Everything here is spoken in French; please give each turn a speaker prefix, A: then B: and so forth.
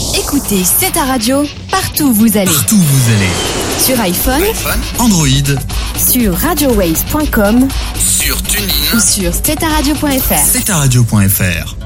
A: Écoutez, c'est ta radio, partout où vous allez.
B: Partout où vous allez.
A: Sur iPhone,
B: Android,
A: sur radiowaves.com,
B: sur TuneIn
A: ou sur stetharadio.fr.
B: stetharadio.fr.